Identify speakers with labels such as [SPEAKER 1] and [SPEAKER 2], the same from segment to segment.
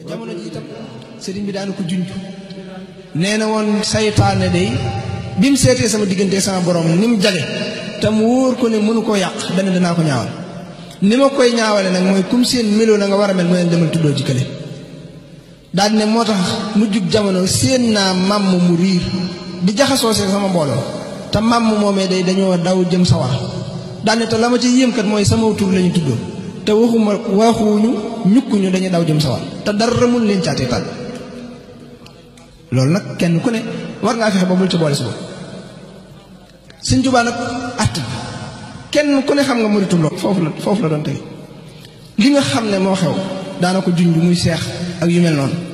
[SPEAKER 1] jamono ji itam sëriñ bi daana ko junj nee na woon saytaane day bi mu seetee sama diggante sama borom ni mu jage te mu wóor ko ne mënu koo yàq dana danaa ko ñaawal ni ma koy ñaawale nag mooy kum seen meloo na nga war a mel mu leen demal tuddoo jikkale daal ne moo tax mu jug jamono seen naa màmm mu riir di jaxasoo see sama mbooloo te màmm moomee day dañoo daw jëm sawar daal ne te la ma ci yéem kat mooy sama tur lañu tuddoo te waxuñu ñukkuñu dañuy daw jëm sawar te dara mun leen caatee tànn loolu nag kenn ku ne war ngaa fexe ba bul ci boole si bopp Sëñ Tuubaa nag att bi kenn ku ne xam nga muritum loolu foofu la doon tey li nga xam ne moo xew daana ko junj muy seex ak yu mel noonu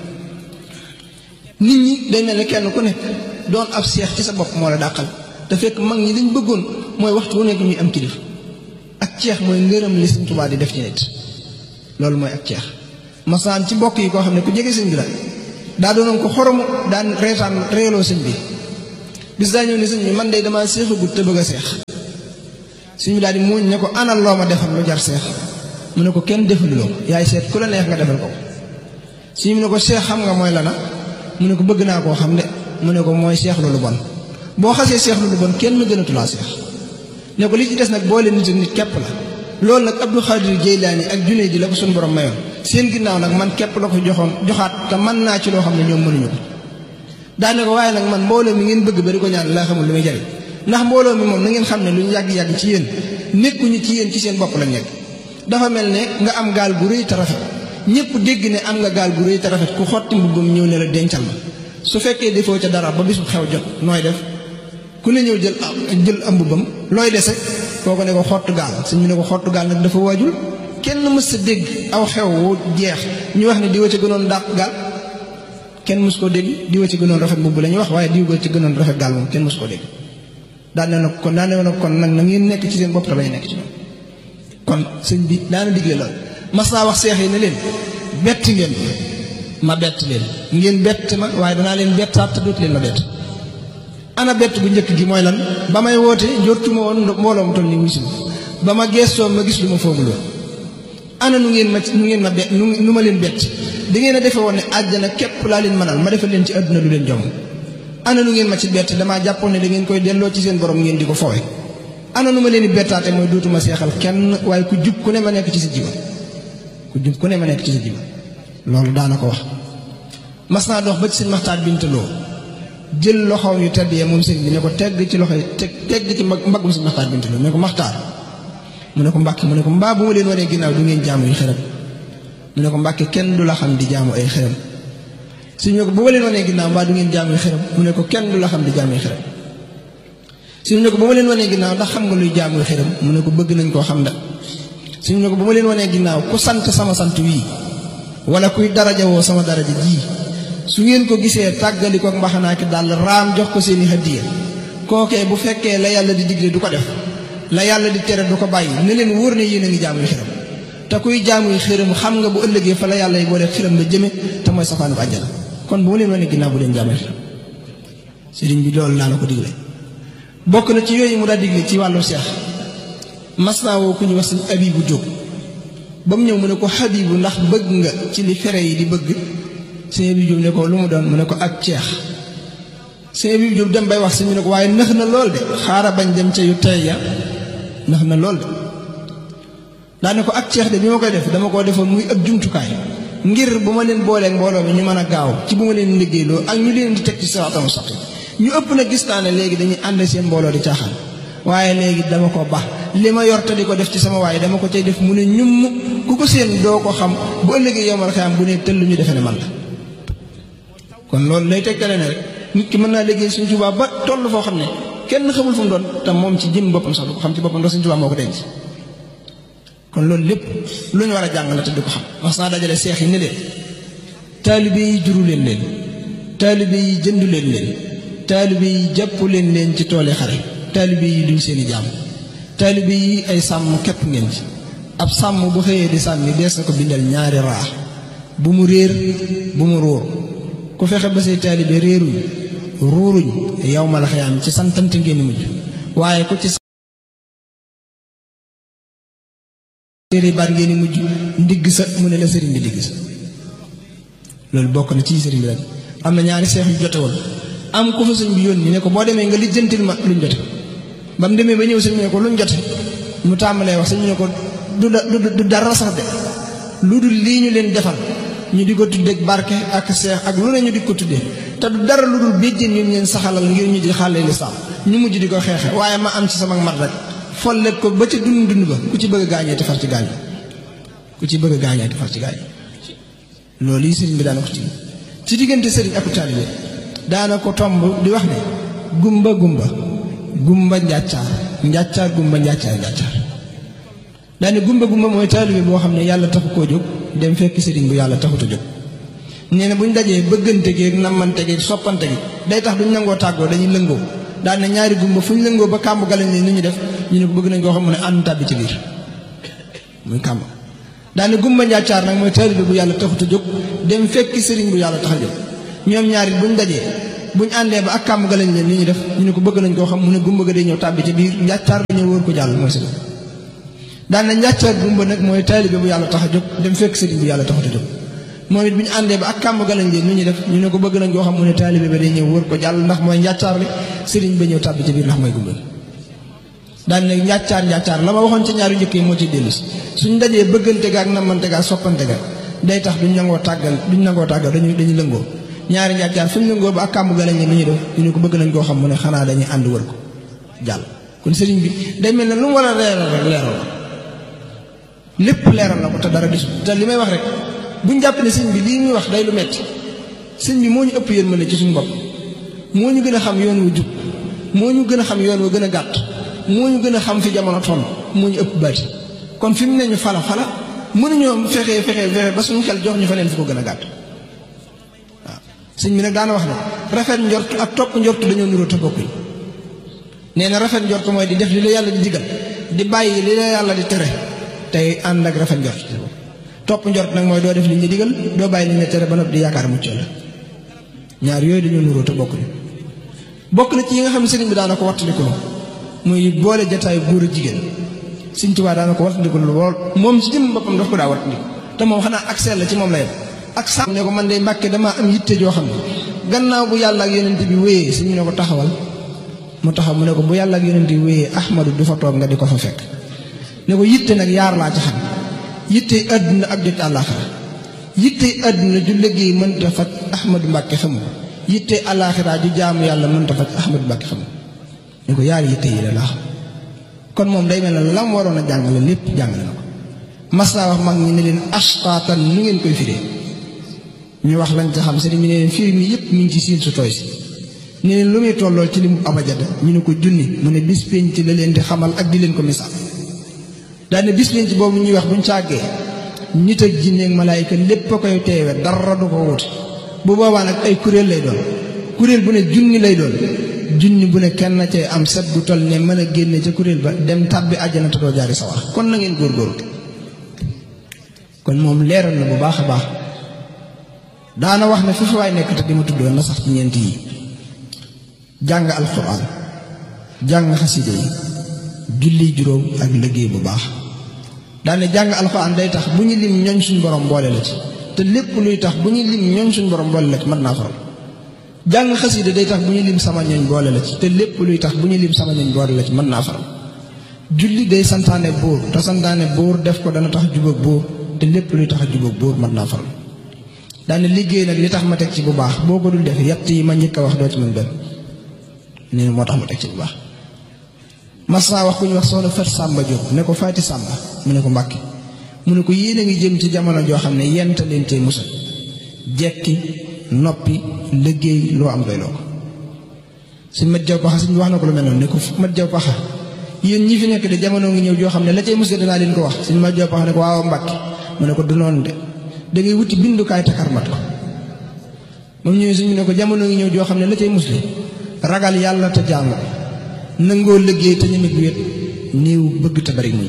[SPEAKER 1] nit ñi day mel ne kenn ku ne doon ab seex ci sa bopp moo la dàqal te fekk mag ñi liñ bëggoon mooy waxtu wu nekk ñuy am kilifa ak ceex mooy ngërëm li Sëñ Tuubaa di def ci nit loolu mooy ak ceex masaan ci mbokk yi koo xam ne ku jege sëñ bi la daa doonoon ko xoromu daan reetaan reeloo sëñ bi bis daa ñëw ne sëñ bi man day damaa seexagut te bëgg a seex sëñ bi daal di muuñ ne ko anal loo ma defal lu jar seex mu ne ko kenn defaluloo yaay seet ku la neex nga defal ko sëñ bi ne ko seex xam nga mooy lana mu ne ko bëgg naa koo xam de mu ne ko mooy seex lu bon boo xasee seex lu bon kenn gënatulaa seex ne ko li ci des nag boole nit ak nit képp la loolu nag Abdou Khadir Jeylaani ak Junayd la ko suñu borom mayoon seen ginnaaw nag man képp la ko joxaat te mën naa ci loo xam ne ñoom mënuñu ko daane ko waaye nag man mbooloo mi ngeen bëgg ba di ko ñaan laa xamul li muy jariñ ndax mbooloo mi moom na ngeen xam ne lu ñu yàgg-yàgg ci yéen nekkuñu ci yéen ci seen bopp lañ nekk dafa mel ne nga am gaal gu rëy te rafet ñëpp dégg ne am nga gaal gu rëy te rafet ku xotti mbubbam ñëw ne la dencal ma su fekkee defoo ca dara ba bisu xew jot nooy def ku ne ñëw jël am mbubbam looy dese kooku ne ko xottu gaal suñ mu ne ko xottu gaal nag dafa waajul kenn mës sa dégg aw xew wu jeex ñu wax ne diwa ci gënoon dàq gaal kenn mës koo dégg diwa ci gënoon rafet mbubb la ñuy wax waaye diwa ci gënoon rafet gaal moom kenn mës koo dégg daal ne nag kon nag na ngeen nekk ci seen bopp te bañ nekk ci ñoom kon sëñ bi daana digle lool mas naa wax seex yi ne leen bett ngeen ma bett leen ngeen bett ma waaye danaa leen bettaat te dootu leen ma bett ana bett bu njëkk gi mooy lan ba may woote jortuma woon mbooloo mu toll ni wisim ba ma geestoo ma gis lu ma foogul ana nu ngeen ma bett nu ma leen bett da ngeen a defe woon ne àjjana képp laa leen mënal ma defal leen ci àdduna lu leen jom ana nu ngeen ma ci bett damaa jàppoon ne da ngeen koy delloo ci seen borom ngeen di ko foowe ana nu ma leen di bettaate mooy dootuma seexal kenn waaye ku jub ku ne ma nekk ci sa jiba ku jub ku ne ma nekk ci sa jiba loolu daana ko wax mas naa dox ba ci sëñ Maxtaar Bintaloo jël loxoom yu tedd yee moom sëñ bi ne ko tegg ci loxo yi tegg ci mbaggum sëñ Maxtaar Bintaloo ne ko Maxtaar mu ne ko Mbàkke mu ne ko mbaa bu ma leen wanee ginnaaw du ngeen jaamu yu xërëm mu ne ko Mbàkke kenn du la xam di jaamu ay xërëm suñu ne ko bu ma leen wanee ginnaaw mbaa du ngeen jaamu yu xërëm mu ne ko kenn du la xam di jaamu yu xërëm suñu ne ko bu ma leen wanee ginnaaw ndax xam nga luy jaamu yu xërëm mu ne ko bëgg nañ koo xam da suñu ne ko bu ma leen wanee ginnaaw ku sant sama sant wii wala kuy daraja woo sama daraja ji su ngeen ko gisee tàggali ko mbaxanaaki daal raam jox ko seeni hadiya kookee bu fekkee la yàlla di digle du ko def la yàlla di tere du ko bàyyi ne leen wóor ne yéen a ngi jaamuy xiram te kuy jaamuy xiram xam nga bu ëllëgee fa la yàlla yi boole xiram la jëme te mooy safaanu bu àjjana kon bu ma leen wane ginnaaw bu leen jaamuy xiram sëriñ bi loolu laa la ko digle bokk na ci yooyu mu daa digle ci wàllu seex mas naa woo ku ñu wax sëñ Abibu Jóob ba mu ñëw mu ne ko Habibu ndax bëgg nga ci li fere yi di bëgg sëñ Abibu Jóob ne ko lu mu doon mu ne ko ak ceex sëñ Abibu Jóob dem bay wax sëñ bi ne ko waaye nëx na lool de xaaral bañ dem ca yu tey ya nëx na lool de daane ko ak ceex de bi ma koy def dama koo defoon muy ab jumtukaay ngir bu ma leen booleeg mbooloo mi ñu mën a gaaw ci bu ma leen liggéeyloo ak ñu leen di teg ci siraatal mustaqiim ñu ëpp na gis naa ne léegi dañuy ànd seen mbooloo di caaxaan waaye léegi dama ko baax li ma yor te di ko def ci sama waaye dama ko cay def mu ne ñum ku ko seen doo ko xam bu ëllëgee yowmal xiyaam bu ne tëll ñu defe ne man la kon loolu lay tegtale ne rek nit ki mën naa liggéey Sëñ Tuubaa ba toll foo xam ne kenn xamul fu mu doon te moom ci jëm boppam sax du ko xam ci boppam ndax Sëñ Tuubaa moo ko denc kon loolu lépp lu ñu war a jàng la te du ko xam mas naa dajale seex yi ne leen taalibe yi juru leen leen taalibe yi jëndu leen leen taalibe yi jàpp leen ci tooli xare taalibe yi duñ seeni jaam taalibe yi ay sàmm képp ngeen ci ab sàmm bu xëyee di sàmmi dees na ko bindal ñaari raa bu mu réer bu mu róor ku fexe ba say taalibe réeruñ ruuruñ yawmal xiyaam ci santante ngeen di mujj waaye ku ci téere baat ngeen di mujj ndigg sa mu ne la sëriñ bi digg sa loolu bokk na ci sëriñ bi rek am na ñaari seex yu jote woon am ku fa sëñ bi yónni ne ko boo demee nga lijjantil ma luñ jote ba mu demee ba ñëw sëñ bi ne ko luñ jote mu tàmbalee wax sëñ bi ne ko du dara sax de lu dul lii ñu leen defal ñu di ko tuddee barke ak seex ak lu ne ñu di ko tuddee te du dara lu dul béjjén yu ñu leen saxalal ngir ñu di xàllee lislaam ñu mujj di ko xeexe waaye ma am ci sama mat rek follet ko ba ca dund ba ku ci bëgg a gaañee te far ci gaañ ku ci bëgg a gaañee te far ci gaañ loolu yi sëriñ bi daana ko ci diggante sëriñ ak taalibe daana ko tomb di wax ne gumba njàccaar gumba njàccaar daane gumba mooy taalibe boo xam ne yàlla taxu koo jóg dem fekk sëriñ bu yàlla taxut a jóg nee na buñ dajee bëggante gi nammante gi soppante gi day tax duñ nangoo tàggoo dañuy lëngoo daane ñaari gumba fu ñu lëngoo ba kàmb galañ leen ni ñu def ñu ne ko bëgg nañ koo xam mu ne ànd tàbbi ci biir muy kàmb daane gumba njàccaar nag mooy taalibe bu yàlla taxut a jóg dem fekk sëriñ bu yàlla tax a jóg ñoom ñaari buñ dajee buñ àndee ba ak kàmb galañ leen ni ñu def ñu ne ko bëgg nañ koo xam mu ne gumba ga day ñëw tàbbi ci biir njàccaar ba ñëw wóor ko jàll mooy sëriñ daan na njàccaar gumba nag mooy taalibe bu yàlla tax a jóg dem fekk sëriñ bu yàlla taxut a jóg moom it bu ñu àndee ba ak kàmb galañ leen ni ñu def ñu ne ko bëgg nañ koo xam mu ne taalibe ba day ñëw wóor ko jàll ndax mooy njàccaar li sëriñ ba ñëw tàbbi ci biir ndax mooy gumba daan na njàccaar la ma waxoon ci ñaari njëkk yi moo ci dellu si suñ dajee bëggante ga ak nammante ga ak soppante ga day tax duñ nangoo tàggal dañuy lëngoo ñaari njàccaar fu ñu lëngoo ba ak kàmb galañ leen ni ñu def ñu ne ko bëgg nañ koo xam mu ne xanaa dañuy ànd wër ko jàll kon sëriñ bi day mel ne lu mu war a leeral lépp leeral na ko te dara gisul te li may wax rek buñ jàpp ne sëñ bi lii muy wax day lu metti sëñ bi moo ñu ëpp yërmande ci suñu bopp moo ñu gën a xam yoon wu jub moo ñu gën a xam yoon wa gën a gàtt moo ñu gën a xam fi jamono toll moo ñu ëpp baati kon fi mu ne ñu fala mënuñoo fexe ba suñu xel jox ñu fa leen fu ko gën a gàtt waaw sëñ bi nag daana wax ne rafet njort ak topp njort dañoo nuroo te bokkuñ nee na rafet njort mooy di def li la yàlla di digal di bàyyi li la yàlla di tere tey ànd ak rafet njort topp njort nag mooy doo def li ñu digal doo bàyyi li ñu tere ba noppi di yaakaar mucc la ñaar yooyu dañoo nuroo te bokk na ci yi nga xam ne sëriñ bi daana ko wattandiku muy boole jataayu góor ak jigéen Sëriñ Tuubaa daana ko wattandiku lool moom ci jëm boppam daf ko daa wattandiku te moom xanaa ak sell la ci moom la yem ak sàmm ne ko man de Mbàkke damaa am yitte joo xam ne gannaaw bu yàlla ak yonent bi wéyee suñu ne ko taxawal mu taxaw mu ne ko bu yàlla ak yonent bi wéyee Ahmadu du fa toog nga di ko fa fekk ne ko yitte nag yaar laa ci xam yitte àdduna ak jot àllaaxira yitte àdduna ju liggéey mënta faj Ahmadu Mbàkke xamu yitte àllaaxira ju jaamu yàlla mënta faj Ahmadu Mbàkke xamu ne ko yaari yitte yi la laa xam kon moom day mel ne lam waroon a jàngale lépp jàngale na ko mas naa wax mag ñi ne leen asqaatan nu ngeen koy firee ñu wax lañ ca xam sëriñ bi ne leen firi mi yëpp mi ngi ci siin su tooy si ne leen lu muy tollool ci li mu abajada ñu ne ko junni mu ne bis penc la leen di xamal ak di leen ko misaal daane bis penc boobu ñuy wax buñ càggee nit ak jinne ak malaayika lépp a koy teewe dara du ko wuute bu boobaa nag ay kuréel lay doon kuréel bu ne junni lay doon junni bu ne kenn cay am set bu toll ne mën a génne ca kuréel ba dem tàbbi àjjana te doo jaari sawar kon na ngeen góorgóorlu kon moom leeral na bu baax a baax daana wax ne foofu waay nekk te di ma tuddoon na sax ci ñeent yi jàng alxuraan jàng xaside yi julli juróom ak liggéey bu baax daane jàng alxuraan day tax bu ñu lim ñooñ suñu borom boole la ci te lépp luy tax bu ñu lim ñooñ suñu borom boole la ci mën naa faral jàng xaside day tax bu ñu lim sama ñooñ boole la ci te lépp luy tax bu ñu lim sama ñooñ boole la ci mën naa faral julli day santaane buur te santaane buur def ko dana tax jubóog buur te lépp luy tax a jubóog buur mën naa faral daane liggéey nag li tax ma teg ci bu baax boo ko dul def yett yi ma njëkk a wax doo ci mën benn nee moo tax ma teg ci bu baax mas naa wax ku ñu wax soxna Fat Sàmba Jóob ne ko Faati Sàmba mu ne ko Mbàkke mu ne ko yéen a ngi jëm ci jamono joo xam ne yent leen tey musal jekki noppi liggéey loo am doy loo ko suñ mat jaw paxa suñ wax na ko lu mel noonu ne ko mat jaw paxa yéen ñi fi nekk de jamono ngi ñëw joo xam ne la cay musal danaa leen ko wax suñ mat jaw paxa ne ko waaw Mbàkke mu ne ko du noonu de da ngay wuti bindukaay takarmat ko moom ñëwee suñu ne ko jamono ngi ñëw joo xam ne la cay musle ragal yàlla te jaamu ko nangoo liggéey te ñeme gu wet néew bëgg te bari muñ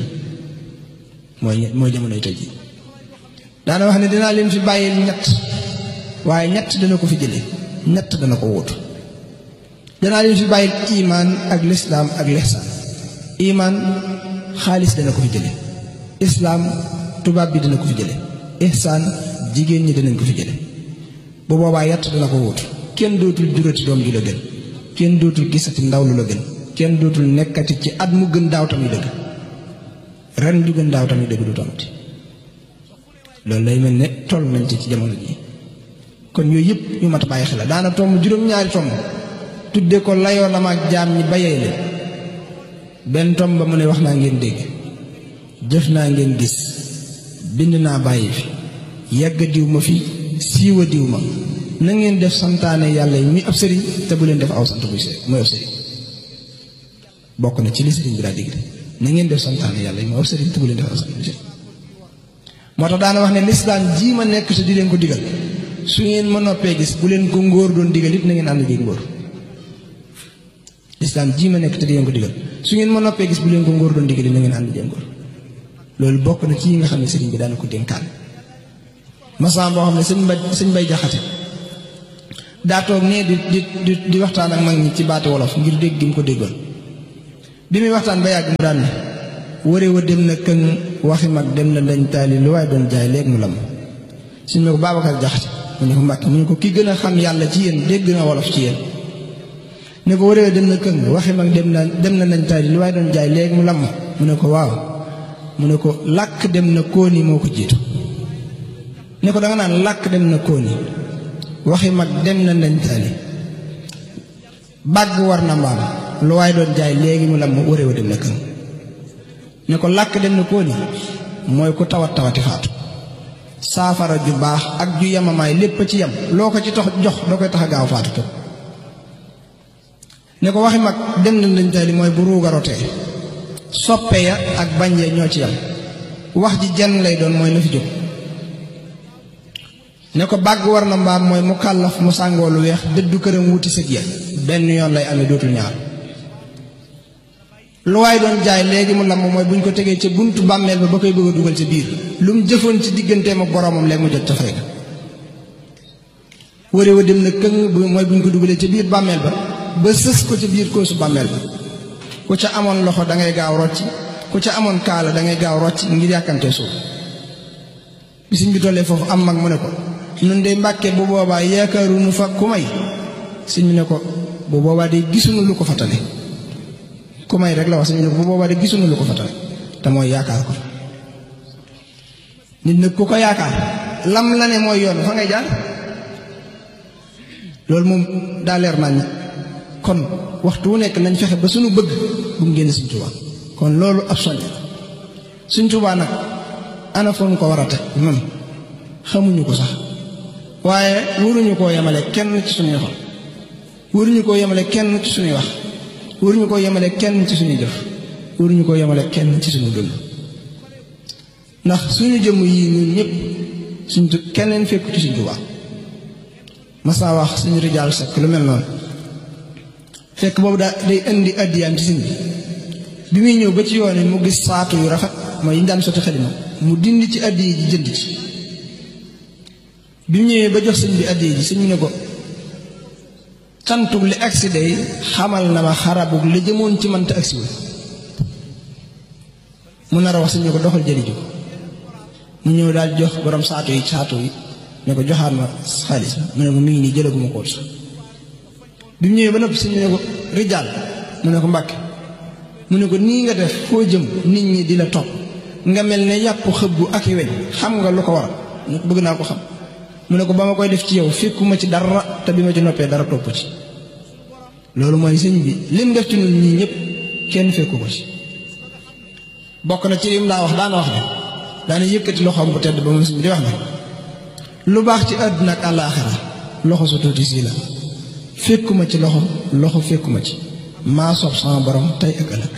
[SPEAKER 1] mooy jamonoy tey ji daana wax ne dinaa leen fi bàyyil ñett waaye ñett dana ko fi jële ñett dana ko wóotu danaa leen fi bàyyil imaan ak lislaam ak lihsaan imaan xaalis dana ko fi jële islaam tubaab bi dana ko fi jële ihsaan jigéen ñi danañ ko fi jële bu boobaa yett dina ko wut kenn dootul jurati doom ju la gën kenn dootul gisati ndaw lu la gën kenn dootul nekkati ci at mu gën daaw tamit dëgg ren ju gën daaw tamit dëgg du tamati loolu lay mel ne toll nañ ci jamono ji kon yooyu yëpp ñu mat a bàyyi xel la daana tomb juróom-ñaari tomb tudde ko layoo na ma ak jaam ñi bayee leen benn tomb ba mu ne wax naa ngeen dégg jëf naa ngeen gis bind naa bàyyi fi yàgg diw ma fi siiwa diw ma na ngeen def santaane yàlla yi muy ab sëriñ te bu leen def aw sant buy mooy ab sëriñ bokk na ci li sëriñ bi daa digle na ngeen def santaane yàlla yi mooy ab sëriñ te bu leen def aw sant buy moo tax daana wax ne lislaam ji ma nekk te di leen ko digal su ngeen ma noppee gis bu leen ko ngóor doon digal it na ngeen ànd jéeg ngóor lislaam ji ma nekk te di leen ko digal su ngeen ma noppee gis bu leen ko ngóor doon digal it na ngeen ànd jéeg ngóor loolu bokk na ci yi nga xam ne sëriñ bi daana ko dénkaan masam boo xam ne sëñ bay jaxate daa toog nee di waxtaan ak mag ñi ci baati wolof ngir dégg gi mu ko déggoon bi muy waxtaan ba yàgg mu daan ne wëree wa dem na këng waxi mag dem na dañ taali lu waaye doon jaay léegi mu lam suñ ne ko Babacar Jaxate mu ne ko Mbàkke mu ne ko ki gën a xam yàlla ci yéen dégg na wolof ci yéen ne ko wëree wa dem na këng waxi mag dem na dañ taali lu waaye doon jaay léegi mu lam mu ne ko waaw mu ne ko làkk dem na kóoni moo ko jiitu ne ko danga naan làkk dem na kóoni waxi mag dem na dañ taali bàgg war na mbaam lu waaye doon jaay léegi mu lam wëree wa dem na këng ne ko làkk dem na kóoni mooy ku tawati faatu saafara ju baax ak ju yemamaay lépp ci yem loo ko ci tax jox da koy tax a gaaw faatu képp ne ko waxi mag dem na dañ taali mooy bu ruuga rotee soppe ya ak bañ ya ñoo ci yem wax ji jenn lay doon mooy na fi jóg ne ko bàgg war na mbaam mooy mu kàllaf mu sàngoo lu weex dëddu këram wuti sëg ya benn yoon lay amee dootul ñaar lu waay doon jaay léegi mu lamb mooy buñ ko tegee ca buntu bàmmeel ba koy bëgg a dugal ca biir lu mu jëfoon ci digganteem ak boroomam léegi mu jot ca fay ga wëre wa dem na këng mooy buñ ko dugalee ca biir bàmmeel ba sës ko ca biir koosu bàmmeel ba ku ca amoon loxo da ngay gaaw rocci ku ca amoon kaala da ngay gaaw rocci ngir yàkkante suuf bi sëñ bi tollee foofu am mag mu ne ko nun de Mbàkke bu boobaa yaakaaruñu fa ku may sëñ bi ne ko bu boobaa de gisuñu lu ko fatale ku may rek la wax sëñ bi ne ko bu boobaa de gisuñu lu ko fatale te mooy yaakaar ko nit nag ku ko yaakaar lam la ne mooy yoon fa ngay jaar loolu moom daa leer nañ kon waxtu wu nekk nañ fexe ba suñu bëgg bu mu génn Sëñ Tuubaa kon loolu ab soññ Sëñ Tuubaa nag ana fa mu ko war a teg man xamuñu ko sax waaye waruñu koo yemale kenn ci suñuy xol waruñu koo yemale kenn ci suñuy wax waruñu koo yemale kenn ci suñuy jëf waruñu koo yemale kenn ci suñu dund ndax suñu jëmm yii ñun ñëpp keneen fekku ci Sëñ Tuubaa mas naa wax suñu rijaal sekk lu mel noonu fekk boobu day indi addiyaam ci sëñ bi muy ñëw ba ci yoon mu gis saatu yu rafet mooy yi ñu daan sotti xalima mu dindi ci addiya ji jënd ci bi mu ñëwee ba jox sëñ bi addiya ji sëñ bi ne ko cantug li agsi day xamal na ma xarabug la jëmoon ci mënta agsiwul mu nar a wax sëñ ne ko doxal jëli ji ko mu ñëw daal jox borom saatu yi ne ko joxaat ma xaalis mu ne ko mi ngi nii jëlaguma ko sax bi mu ñëwee ba noppi sëñ bi ne ko rijaal mu ne ko Mbàkke mu ne ko nii nga def foo jëm nit ñi di la topp nga mel ne yàpp xëbbu ak i weñ xam nga lu ko waral mu bëgg naa ko xam mu ne ko ba ma koy def ci yow fekkuma ci dara te bi ma ci noppee dara topp ci loolu mooy sëñ bi lim def ci ñun ñii ñëpp kenn fekku ko ci bokk na ci lim daa wax daana wax ne daana yëkkati loxoom bu tedd ba moom sëñ bi di wax ne lu baax ci àdduna ak àllaaxira loxo su tuuti sii la fekkuma ci loxo fekkuma ci maa soob sama borom tey ak ëllëg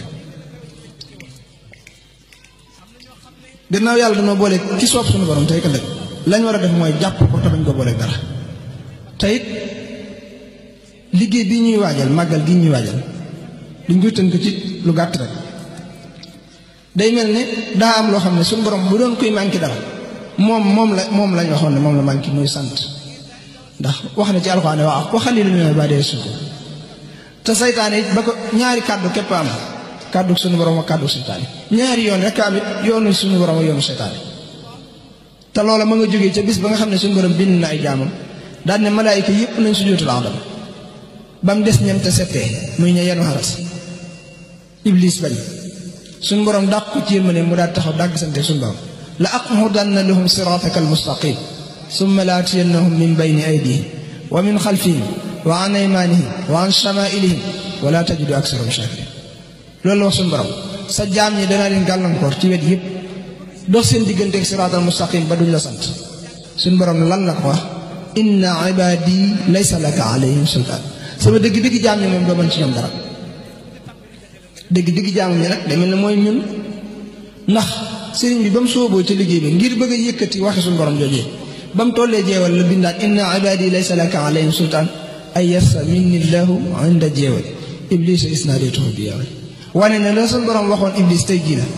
[SPEAKER 1] gannaaw yàlla dama boole ki soob suñu borom tey ak ëllëg lañ war a def mooy jàpp ko te bañ ko boole dara te it liggéey bi ñuy waajal màggal gi ñuy waajal duñ koy tënk ci lu gàtt rek day mel ne daa am loo xam ne suñu borom bu doon koy manqué dara moom lañ waxoon ne moom la manqué muy sant ndax wax na ci alxuraan waa wa xaliilun mina ibaadiya shakuur te saytaane it ba ko ñaari kàddu képp am kàddu suñu borom ak kàddu saytaane ñaari yoon rek am it yoonu suñu borom ak yoonu saytaane te loola ma nga jógee ca bis ba nga xam ne suñu borom bind na ay jaamam daan ne malaayika yëpp nañ sujjóotal Aadama ba mu des ñam te settee muy ña yenu xaras Iblis bañ suñ borom dàq ko ci yërmande mu daal taxaw dàgg sante suñ borom la aqudanna lahum siraataka almustaqim summa la atiyannahum min bayni aydihim wa min xalfihim wa an aymanihim wa an shamailihim wa la tajidu aksarahum shakirin loolu la wax suñ borom sa jaam ñi danaa leen gàllankoor ci wet yëpp dox seen digganteeg siraatal mustaqim ba duñ la sant suñ borom lan la ko wax inna ibadi laysa laka alayhim sultaan sama dëgg-dëgg jaam ñi moom doo mën ci ñoom dara dëgg-dëgg jaam ñi nag demel na mooy ñun ndax sëriñ bi ba mu sooboo ci liggéey bi ngir bëgg a yëkkati waxi suñ borom joojee ba mu tollee jeewal la bindaat inna ibadi laysa laka alayhim sultaan ay yassa minni llahu inda jeewal iblisa isnaadaytuhu bi yawal wane ne la suñ borom waxoon iblis tey jii la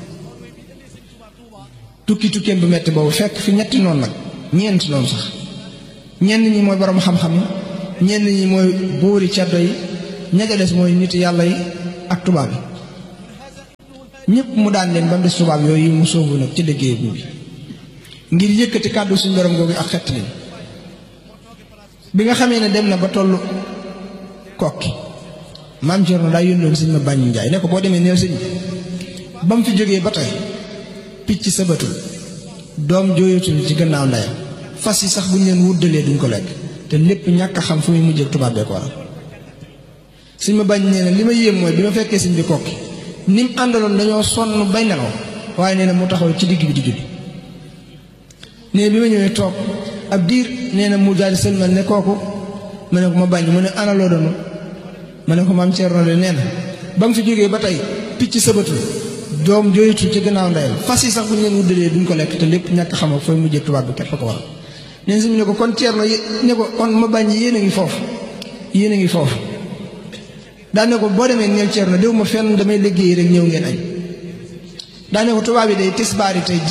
[SPEAKER 1] tukkeem bu metti boobu fekk fi ñetti noonu nag ñeent noonu sax ñenn ñi mooy borom xam-xam yi ñenn ñi mooy buuri ceddo yi ña ca des mooy nit yàlla yi ak tubaab yi ñëpp mu daan leen ba mu des tubaab yooyu mu sóobu nag ci liggéey bi ngir yëkkati kàddu suñu borom googu ak xett leen bi nga xamee ne dem na ba tollu kokki maam Cerno daa yónnoon sëñ ma bàññi njaay ne ko boo demee neel sëñ ba mu fi jógee ba tey picc sabatul doom jooyatul ci gannaaw ndeyam fas yi sax bu ñu leen wuddalee duñ ko lekk te lépp ñàkk a xam fu muy mujjee tubaab bee ko waral sëñ ma bañ nee na li ma yéem mooy bi ma fekkee sëñ bi kokki ni mu àndaloon dañoo sonn bay nelaw waaye nee na mu taxaw ci digg bi di julli nee bi ma ñëwee toog ab diir nee na mu daal di sëlmal ne kooku ma ne ko ma bañ mu ne ana loo doon ma ne ko maam Cerno de nee na ba mu fi jógee ba tey picc sabatul doom jooytu ci gannaaw ndeyam fas yi sax bu ñu leen wuddalee duñ ko lekk te lépp ñàkk xam ak fooy mujjee tubaab bi képp ko waral neen suñu ne ko kon Cerno ne ko kon ma bañ yéen a ngi foofu daane ko boo demee neel Cerno déw ma fenn damay liggéey rek ñëw ngeen añ daane ko tubaab yi day tisbaari tey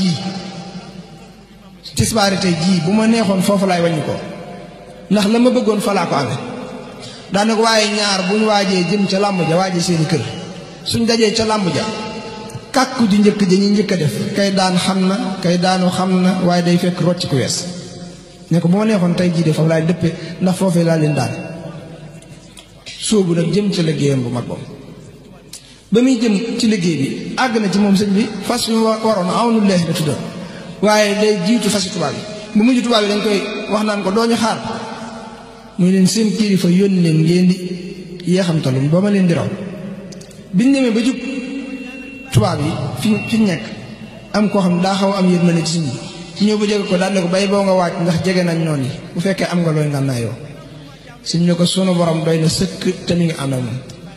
[SPEAKER 1] jii bu ma neexoon foofu laay wàññi ko ndax la ma bëggoon fa laa ko amee daane ko waaye ñaar bu ñu waajee jëm ca làmb ja waajee seeni kër suñ dajee ca làmb ja kàkku ji njëkk ja ñuy njëkk a def kay daan xam na kay daanu xam na waaye day fekk rocc ku wees ne ko bu ma neexoon tey jii de foofu laay dëppee ndax foofee laa leen daane sóobu nag jëm ci liggéeyam bu mag boobu ba muy jëm ci liggéey bi àgg na ci moom sëñ bi fas yu waroon awnu leex la tuddoon waaye day jiitu fasi tubaab yi bu mujj tubaab yi dañ koy wax naan ko doo ñu xaar muy leen seen kilifa yónni leen ngeen di yeexamtalum ba ma leen di raw biñ demee ba jub tubaab yi fi nekk am koo xam daa xaw am yërmande ci sëñ bi ñëw ba jege ko daal ne ko bay boo nga waaj ndax jege nañ noonu yi bu fekkee am nga looy ngànnaayoo sëñ ne ko sunu borom doy na sëkk te mi ngi ànd ak moom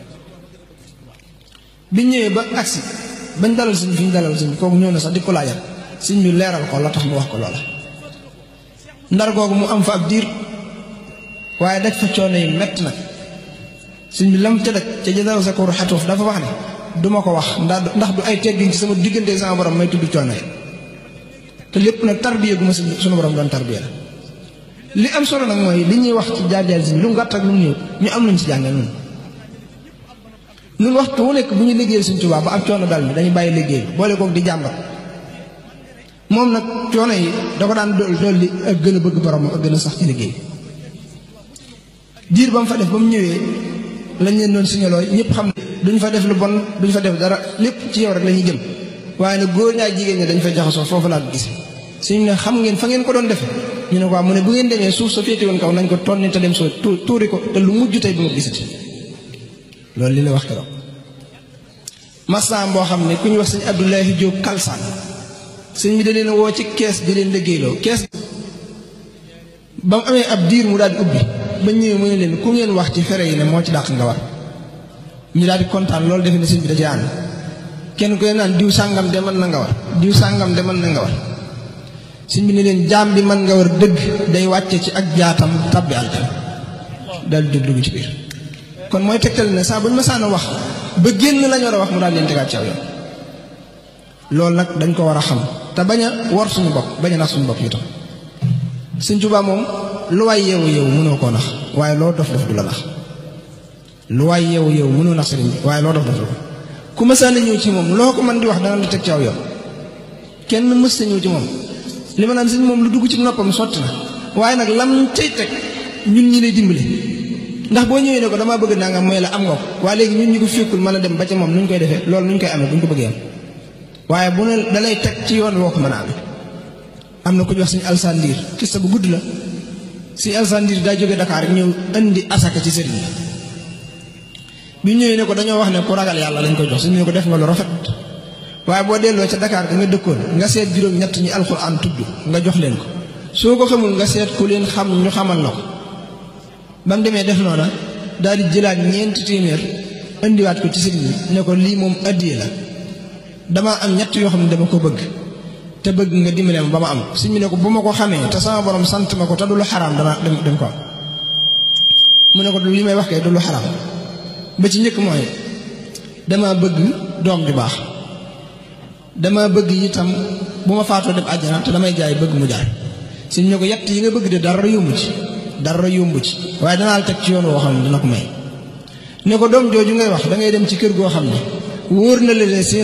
[SPEAKER 1] biñ ñëwee ba agsi bañ dalal sëñ fi ñu dalal sëñ kooku ñëw na sax di ko laajal sëñ bi leeral ko la tax mu wax ko loola ndar googu mu am fa ab diir waaye daj fa coono yi mett nag sëñ bi lam ca daj ca jëdal sa ko xatuuf dafa wax ne duma ko wax ndax du ay teggin ci sama diggante sama borom may tudd coono yi te lépp nag tarbiya gu ma sunu borom doon tarbiya la li am solo nag mooy li ñuy wax ci jaar-jaar si lu mu gàtt ak lu mu ñëw ñu am luñ ci jàngal ñun waxtu wu nekk bu ñu liggéeyal Sëñ Tuubaa ba ab coono dal mi dañuy bàyyi liggéey boole koog di jàmbat moom nag coono yi da ko daan dolli ak gën a bëgg borom ak gën a sax ci liggéey diir ba mu fa def ba mu ñëwee lañ leen doon signaloo ñëpp xam ne duñ fa def lu bon duñ fa def dara lépp ci yow rek la ñuy jëm waaye nag góor ñaa jigéen ñi dañ fay jaxasoo foofu laa gis suñu ne xam ngeen fa ngeen ko doon defe ñu ne ko mu ne bu ngeen demee suuf sa féete woon kaw nañ ko tonni te dem soo tuuri ko te lu mujj tey bu ma gisati loolu li la wax keroog masam boo xam ne ku ñu wax sëñ Abdoulahi Diop Kalsaan sëñ bi da leen woo ci kees di leen liggéeyloo kees ba mu amee ab diir mu daal di ubbi ba ñëwee mu ne leen ku ngeen wax ci fere yi ne moo ci dàq nga war ñu daal di kontaan loolu defe ne sëñ bi da ci ànd kenn ku ne naan diw sàngam de mën na nga war diw sàngam de mën na nga war sëñ bi ne leen jaam bi mën nga war dëgg day wàcce ci ak jaatam tabbi aljana daal di dugg ci biir kon mooy tegtal ne saa bu ñu masaan a wax ba génn lañ war a wax mu daal leen tegaat ci aw yoon loolu nag dañ ko war a xam te bañ a war suñu bopp bañ a nax suñu bopp yi tam Sëñ Tuubaa moom lu waay yeewu yeewu mënoo koo nax waaye loo dof dof du la nax lu waay yeewu yeewu mënoo nax sëriñ bi waaye loo dof dof du la ku masaan a ñëw ci moom loo ko mën di wax dana la teg ci aw yoon kenn mës sa ñëw ci moom li ma naan sëñ moom lu dugg ci noppam sotti na waaye nag lam cay teg ñun ñi lay dimbale ndax boo ñëwee ne ko damaa bëgg nangam mooy la am nga ko waaye léegi ñun ñi ko fekkul mën a dem ba ca moom nuñ koy defee loolu nuñ koy amee buñ ko bëggee am waaye bu ne dalay teg ci yoon woo ko mën a amee am na ku ñu wax suñu alsaan ndiir kista bu gudd la suñu alsaan ndiir daa jóge Dakar ñëw indi asaka ci sëriñ bi ñëwee ne ko dañoo wax ne ku ragal yàlla lañ ko jox suñu ne ko def nga lu rafet waaye boo delloo ca Dakar ga nga dëkkoon nga seet juróom ñett ñi alxuraan tudd nga jox leen ko soo ko xamul nga seet ku leen xam ñu xamal na ko ba mu demee def noona daal di jëlaat ñeenti téeméer indiwaat ko ci sëriñ bi ne ko lii moom addiye la damaa am ñett yoo xam ne dama ko bëgg te bëgg nga dimbale ma ba ma am sëriñ bi ne ko bu ma ko xamee te sama borom sant ma ko te du lu xaraam dana dem ko am mu ne ko li may wax kay du lu xaraam ba ci njëkk mooy dama bëgg doom ju baax dama bëgg itam bu ma faatoo dem àjjana te damay jaay bëgg mu jaay sëriñ ne ko yett yi nga bëgg de dara yombu ci waaye danaa la teg ci yoon woo xam ne dina ko may ne ko doom jooju ngay wax da ngay dem ci kër goo xam ne wóor na la